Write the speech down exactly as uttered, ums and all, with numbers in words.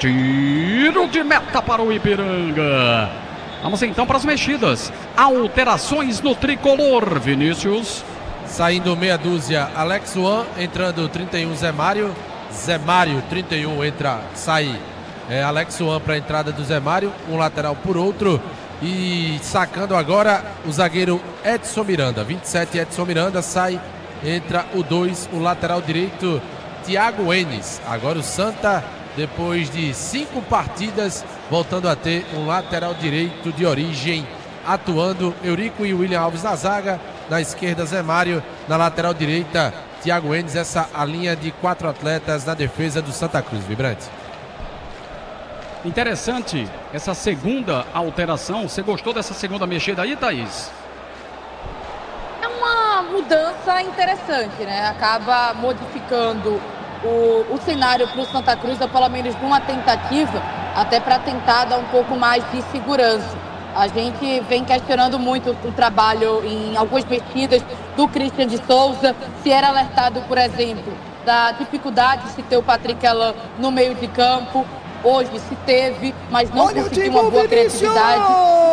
Tiro de meta para o Ipiranga. Vamos então para as mexidas. Alterações no tricolor, Vinícius. Saindo meia dúzia, Alex Juan. Entrando trinta e um, Zé Mário. Zé Mário, trinta e um, entra, sai é, Alex Juan para a entrada do Zé Mário. Um lateral por outro. E sacando agora o zagueiro Edson Miranda. vinte e sete, Edson Miranda, sai. Entra o dois, o lateral direito, Thiago Enes. Agora o Santa, depois de cinco partidas, voltando a ter um lateral direito de origem, atuando Eurico e William Alves na zaga. Na esquerda, Zé Mário. Na lateral direita, Thiago Enes. Essa a linha de quatro atletas na defesa do Santa Cruz. Vibrante. Interessante essa segunda alteração. Você gostou dessa segunda mexida aí, Thaís? É uma mudança interessante, né? Acaba modificando o, o cenário para o Santa Cruz, ou pelo menos numa tentativa, até para tentar dar um pouco mais de segurança. A gente vem questionando muito o trabalho em algumas mexidas do Christian de Souza, se era alertado, por exemplo, da dificuldade de se ter o Patrick Elan no meio de campo. Hoje se teve, mas não Olha conseguiu uma boa Vinícius! criatividade.